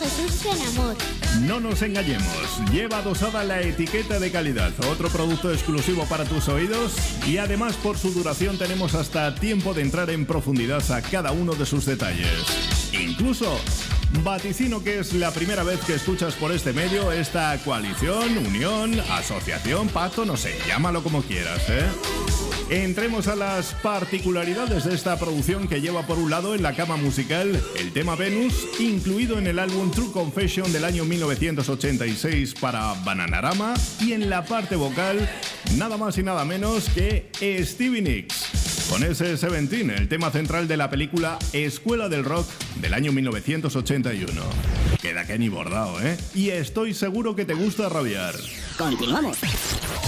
Jesús Benamor. No nos engañemos, lleva dosada la etiqueta de calidad, otro producto exclusivo para tus oídos y además por su duración tenemos hasta tiempo de entrar en profundidad a cada uno de sus detalles. Incluso vaticino que es la primera vez que escuchas por este medio esta coalición, unión, asociación, pacto, no sé, llámalo como quieras, ¿eh? Entremos a las particularidades de esta producción que lleva por un lado en la cama musical el tema Venus, incluido en el álbum True Confession del año 1986 para Bananarama, y en la parte vocal nada más y nada menos que Stevie Nicks, con ese 17, el tema central de la película Escuela del Rock del año 1981. Queda que ni bordado, ¿eh? Y estoy seguro que te gusta rabiar. Continuamos.